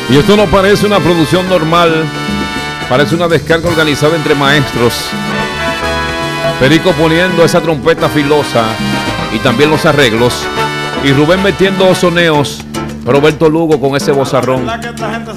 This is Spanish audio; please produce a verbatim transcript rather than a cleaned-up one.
Y esto no parece una producción normal, parece una descarga organizada entre maestros. Perico poniendo esa trompeta filosa y también los arreglos, y Rubén metiendo soneos, Roberto Lugo con ese vozarrón.